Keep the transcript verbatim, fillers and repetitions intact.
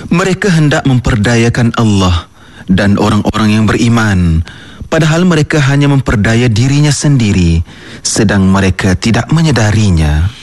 Mereka hendak memperdayakan Allah dan orang-orang yang beriman, padahal mereka hanya memperdaya dirinya sendiri, sedang mereka tidak menyedarinya.